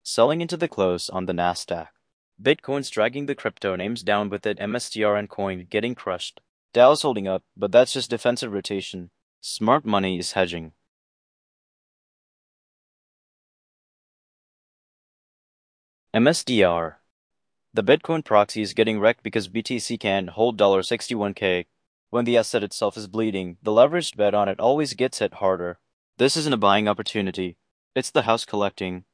selling into the close on the Nasdaq. Bitcoin's dragging the crypto names down with it, MSTR and Coin getting crushed. Dow's holding up, but that's just defensive rotation. Smart money is hedging. MSDR. The Bitcoin proxy is getting wrecked because BTC can hold $61K. When the asset itself is bleeding, the leveraged bet on it always gets hit harder. This isn't a buying opportunity. It's the house collecting.